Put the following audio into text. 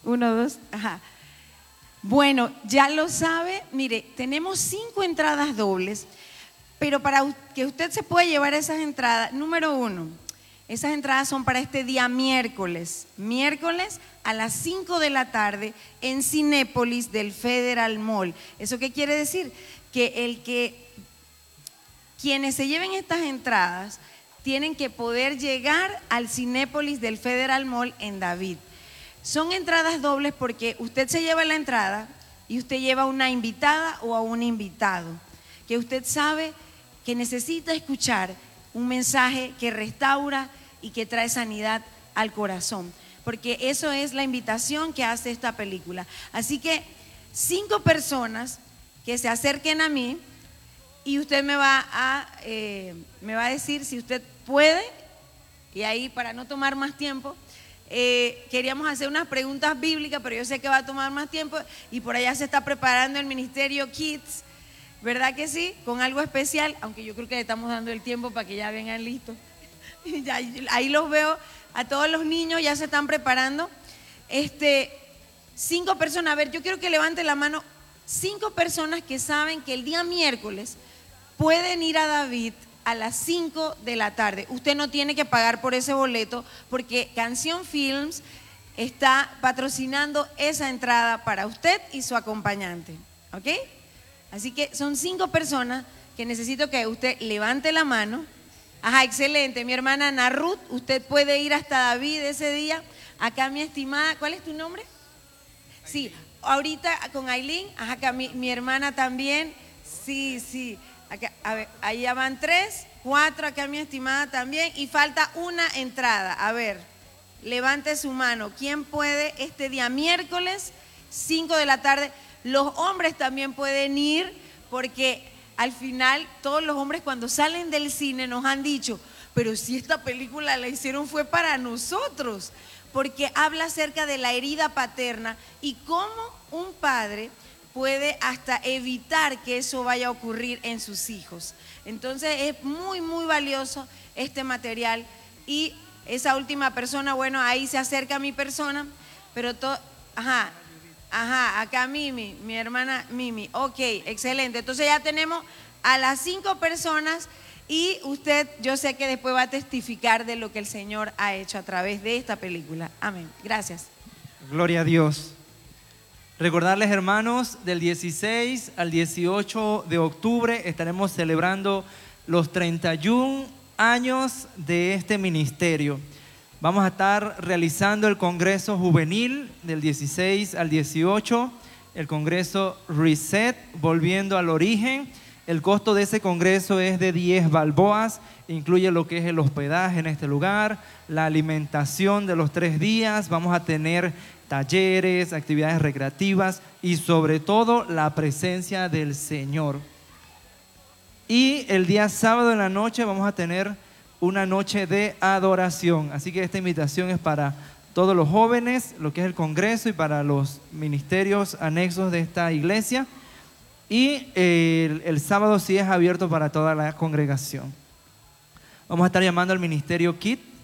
1, 2, ajá. Bueno, ya lo sabe, mire, tenemos 5 entradas dobles, pero para que usted se pueda llevar esas entradas, número 1, esas entradas son para este día miércoles a las 5 de la tarde en Cinépolis del Federal Mall. ¿Eso qué quiere decir? Que quienes se lleven estas entradas tienen que poder llegar al Cinépolis del Federal Mall en David. Son entradas dobles porque usted se lleva la entrada y usted lleva a una invitada o a un invitado que usted sabe que necesita escuchar un mensaje que restaura y que trae sanidad al corazón, porque eso es la invitación que hace esta película. Así que 5 personas que se acerquen a mí y usted me va a decir si usted puede, y ahí para no tomar más tiempo, queríamos hacer unas preguntas bíblicas, pero yo sé que va a tomar más tiempo y por allá se está preparando el Ministerio Kids, ¿verdad que sí? Con algo especial, aunque yo creo que le estamos dando el tiempo para que ya vengan listos. Ya, ahí los veo, a todos los niños ya se están preparando. 5 personas, a ver, yo quiero que levante la mano, 5 personas que saben que el día miércoles pueden ir a David a las 5 de la tarde. Usted no tiene que pagar por ese boleto porque Canción Films está patrocinando esa entrada para usted y su acompañante, ¿ok? Así que son 5 personas que necesito que usted levante la mano. Ajá, excelente. Mi hermana Ana Ruth, usted puede ir hasta David ese día. Acá mi estimada, ¿cuál es tu nombre? Sí, ahorita con Aileen, ajá, acá mi hermana también. Sí. Acá, a ver, ahí ya van 3, 4, acá mi estimada también. Y falta una entrada. A ver, levante su mano. ¿Quién puede este día miércoles, 5 de la tarde? Los hombres también pueden ir porque al final todos los hombres cuando salen del cine nos han dicho, pero si esta película la hicieron fue para nosotros, porque habla acerca de la herida paterna y cómo un padre puede hasta evitar que eso vaya a ocurrir en sus hijos. Entonces es muy, muy valioso este material y esa última persona, bueno, ahí se acerca a mi persona, pero acá Mimi, mi hermana Mimi. Ok, excelente. Entonces ya tenemos a las 5 personas y usted, yo sé que después va a testificar de lo que el Señor ha hecho a través de esta película. Amén. Gracias. Gloria a Dios. Recordarles, hermanos, del 16 al 18 de octubre estaremos celebrando los 31 años de este ministerio. Vamos a estar realizando el Congreso Juvenil del 16 al 18, el Congreso Reset, volviendo al origen. El costo de ese congreso es de 10 balboas, incluye lo que es el hospedaje en este lugar, la alimentación de los 3 días, vamos a tener talleres, actividades recreativas y sobre todo la presencia del Señor. Y el día sábado en la noche vamos a tener una noche de adoración, así que esta invitación es para todos los jóvenes, lo que es el congreso y para los ministerios anexos de esta iglesia. Y el sábado sí es abierto para toda la congregación. Vamos a estar llamando al Ministerio Kid